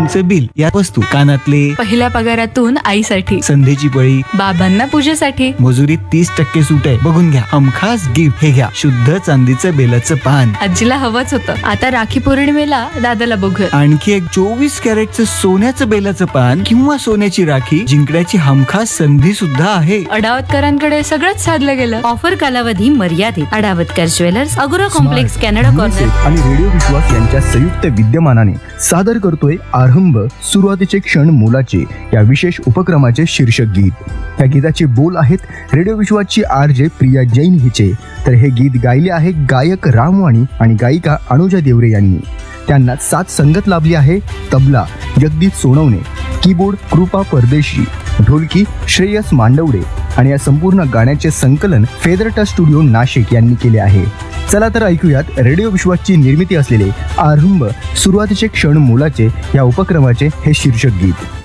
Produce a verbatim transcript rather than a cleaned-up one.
लाईटचं बिल, या वस्तू, कानातले, पहिल्या पगारातून आईसाठी, संधीची पळी, बाबांना पूजेसाठी, मजुरीत तीस टक्के सूट आहे, बघून घ्या. हमखास गिफ्ट हे घ्या, शुद्ध चांदीचं बेलाचं पान. आजीला हवंच होतं. आता राखी पौर्णिमेला दादाला बघूया. आणखी एक चोवीस कॅरेटचं सोन्याचं बेलाचं पान किंवा सोन्याची राखी जिंकण्याची हमखास संधी सुद्धा आहे. अडावतकरांकडे सगळंच साधलं गेलं. ऑफर कालावधी मर्यादित. अडावतकर ज्वेलर्स, अगोरा कॉम्प्लेक्स, कॅनडा कॉर्नर आणि रेडिओ विश्वास यांच्या संयुक्त विद्यमानाने सादर करतोय आरंभ, सुरुवातीचे क्षण मोलाचे या विशेष उपक्रमाचे शीर्षक गीत. या गीताचे बोल आहेत radio विश्वासची R J Priya Jain हिचे, तर हे गीत गायले आहे गायक रामवाणी आणि गायिका अनुजा देवरे यांनी. त्यांना साथ संगत लाभली आहे तबला जगदीश सोनवणे, कीबोर्ड कृपा परदेशी, ढोलकी श्रेयस मांडवडे आणि या संपूर्ण गाण्याचे संकलन फेदरटा स्टुडिओ नाशिक यांनी केले आहे. चला तर ऐकूयात रेडिओ विश्वासची निर्मिती असलेले आरंभ, सुरुवातीचे क्षण मोलाचे या उपक्रमाचे हे शीर्षक गीत.